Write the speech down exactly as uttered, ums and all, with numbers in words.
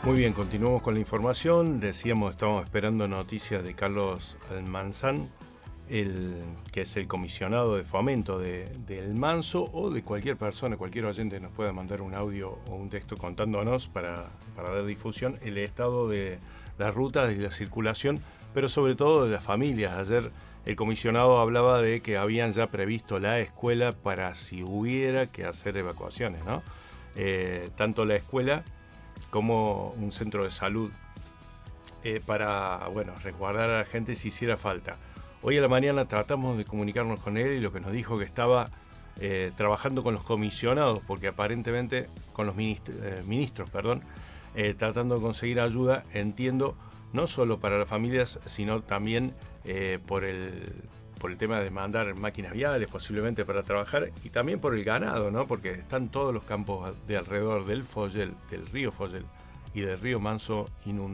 Muy bien, continuamos con la información. Decíamos, estábamos esperando noticias de Carlos Almanzán, el, que es el comisionado de fomento de, del Manso, o de cualquier persona, cualquier oyente nos pueda mandar un audio o un texto contándonos para, para dar difusión el estado de las rutas y la circulación, pero sobre todo de las familias. Ayer el comisionado hablaba de que habían ya previsto la escuela para si hubiera que hacer evacuaciones, ¿no? Eh, tanto la escuela como un centro de salud eh, para, bueno, resguardar a la gente si hiciera falta. Hoy a la mañana tratamos de comunicarnos con él y lo que nos dijo que estaba eh, trabajando con los comisionados, porque aparentemente con los ministros, eh, ministros perdón, eh, tratando de conseguir ayuda, entiendo, no solo para las familias, sino también eh, por el por el tema de mandar máquinas viales, posiblemente para trabajar, y también por el ganado, ¿no? Porque están todos los campos de alrededor del Follel, del río Follel y del río Manso inundados.